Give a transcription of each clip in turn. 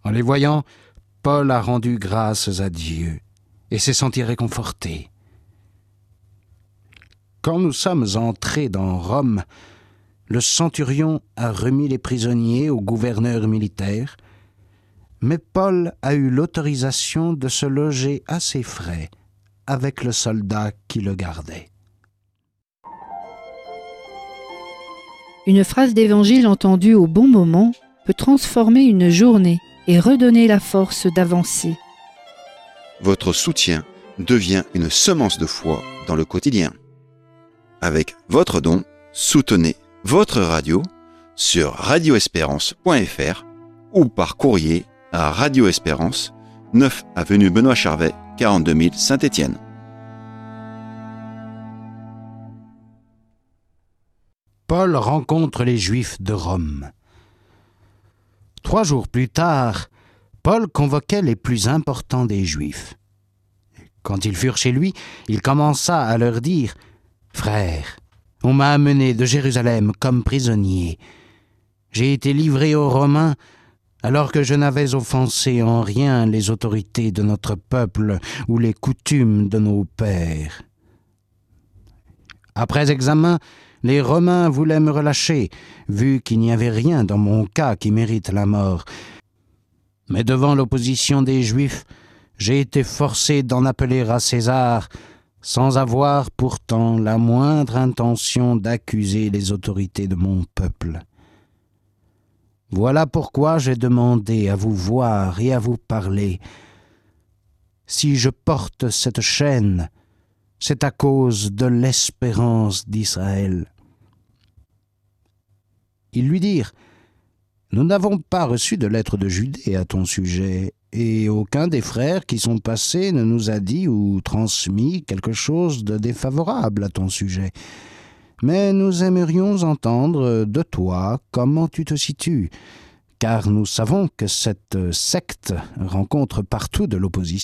En les voyant, Paul a rendu grâces à Dieu et s'est senti réconforté. Quand nous sommes entrés dans Rome, le centurion a remis les prisonniers au gouverneur militaire, mais Paul a eu l'autorisation de se loger à ses frais avec le soldat qui le gardait. Une phrase d'évangile entendue au bon moment peut transformer une journée et redonner la force d'avancer. Votre soutien devient une semence de foi dans le quotidien. Avec votre don, soutenez votre radio sur radioespérance.fr ou par courrier à Radio Espérance, 9 avenue Benoît Charvet, 42 000 Saint-Étienne. Paul rencontre les Juifs de Rome. 3 jours plus tard, Paul convoquait les plus importants des Juifs. Quand ils furent chez lui, il commença à leur dire « Frères, on m'a amené de Jérusalem comme prisonnier. J'ai été livré aux Romains alors que je n'avais offensé en rien les autorités de notre peuple ou les coutumes de nos pères. Après examen, les Romains voulaient me relâcher, vu qu'il n'y avait rien dans mon cas qui mérite la mort. Mais devant l'opposition des Juifs, j'ai été forcé d'en appeler à César, sans avoir pourtant la moindre intention d'accuser les autorités de mon peuple. Voilà pourquoi j'ai demandé à vous voir et à vous parler. Si je porte cette chaîne, c'est à cause de l'espérance d'Israël. » Ils lui dirent « Nous n'avons pas reçu de lettre de Judée à ton sujet, et aucun des frères qui sont passés ne nous a dit ou transmis quelque chose de défavorable à ton sujet. Mais nous aimerions entendre de toi comment tu te situes, car nous savons que cette secte rencontre partout de l'opposition. »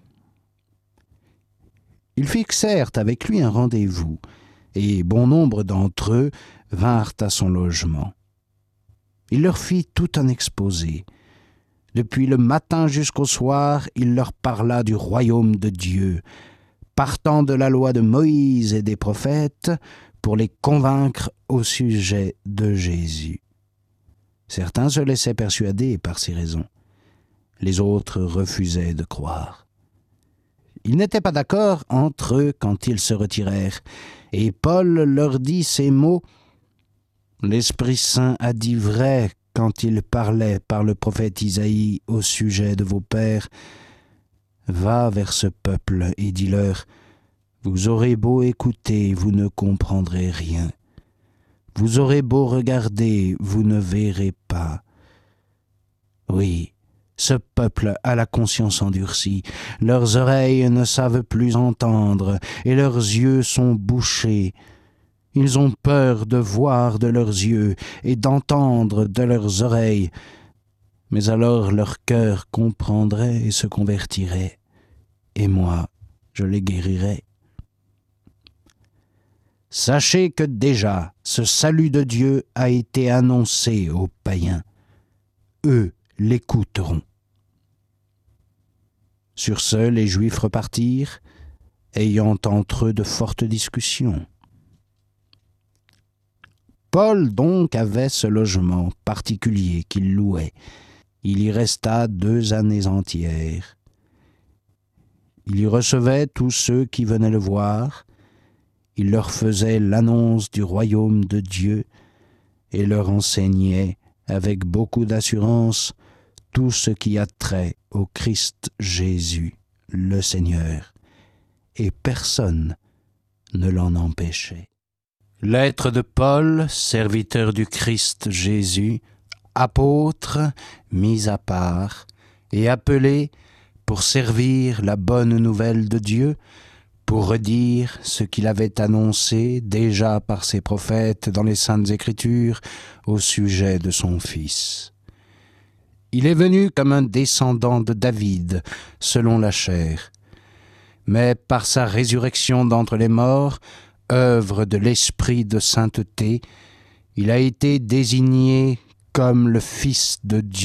Ils fixèrent avec lui un rendez-vous, et bon nombre d'entre eux vinrent à son logement. Il leur fit tout un exposé. Depuis le matin jusqu'au soir, il leur parla du royaume de Dieu, partant de la loi de Moïse et des prophètes, pour les convaincre au sujet de Jésus. Certains se laissaient persuader par ces raisons. Les autres refusaient de croire. Ils n'étaient pas d'accord entre eux quand ils se retirèrent, et Paul leur dit ces mots « L'Esprit Saint a dit vrai quand il parlait par le prophète Isaïe au sujet de vos pères. Va vers ce peuple et dis-leur « Vous aurez beau écouter, vous ne comprendrez rien. Vous aurez beau regarder, vous ne verrez pas. » Oui, ce peuple a la conscience endurcie. Leurs oreilles ne savent plus entendre et leurs yeux sont bouchés. Ils ont peur de voir de leurs yeux et d'entendre de leurs oreilles. Mais alors leur cœur comprendrait et se convertirait. Et moi, je les guérirai. Sachez que déjà, ce salut de Dieu a été annoncé aux païens. Eux l'écouteront. Sur ce, les Juifs repartirent, ayant entre eux de fortes discussions. Paul donc avait ce logement particulier qu'il louait. Il y resta 2 années entières. Il y recevait tous ceux qui venaient le voir. Il leur faisait l'annonce du royaume de Dieu et leur enseignait avec beaucoup d'assurance tout ce qui a trait au Christ Jésus, le Seigneur, et personne ne l'en empêchait. Lettre de Paul, serviteur du Christ Jésus, apôtre, mis à part et appelé pour servir la bonne nouvelle de Dieu, pour redire ce qu'il avait annoncé déjà par ses prophètes dans les Saintes Écritures au sujet de son Fils. Il est venu comme un descendant de David, selon la chair. Mais par sa résurrection d'entre les morts, œuvre de l'Esprit de sainteté, il a été désigné comme le Fils de Dieu.